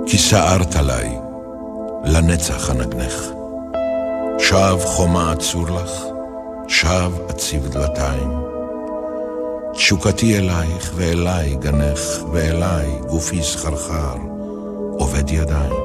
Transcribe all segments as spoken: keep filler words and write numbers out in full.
כי סערת עליי, לנצח הנגנך. שב חומה עצור לך, שב עציב דלתיים. תשוקתי אלייך ואליי גנך, ואליי גופי סחרחר, עובד ידיים.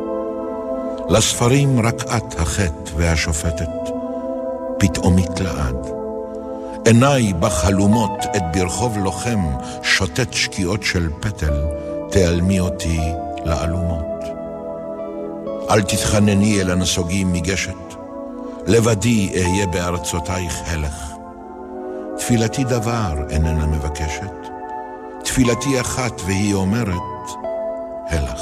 לספרים רק את החטא והשופטת, פתאומית לעד. עיניי בחלומות את ברחוב לוחם, שוטט שקיעות של פטל, תעלמי אותי לעלומות. אל תתחנני אל הנסוגים מגשת, לבדי אהיה בארצותייך הלך. תפילתי דבר איננה מבקשת, תפילתי אחת והיא אומרת, הלך.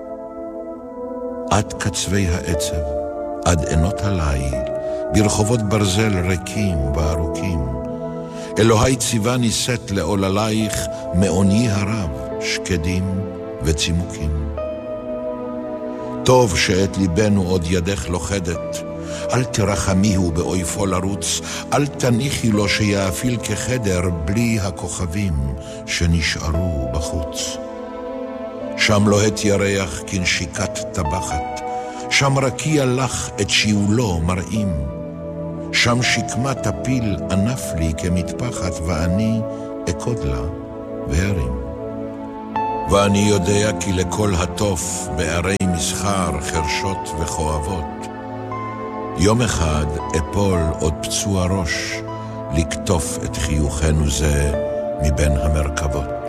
עד קצווי העצב, עד עינות הליל, ברחובות ברזל ריקים וארוכים, אלוהי ציווה נישאת לעוללייך מעוני הרב, שקדים וצימוקים. טוב שאת ליבנו עוד ידך לוחדת, אל תרחמיהו באויפו לרוץ, אל תניחי לו שיאפיל כחדר בלי הכוכבים שנשארו בחוץ. שם לוהט ירח כנשיקת טבחת, שם רקיע לך את שיעולו מראים, שם שקמת הפיל ענף לי כמטפחת, ואני אקוד לה והרים. ואני יודע כי לכל הטוף בערי מסחר חרשות וכואבות, יום אחד אפול עוד פצוע ראש לקטוף את חיוכנו זה מבין המרכבות.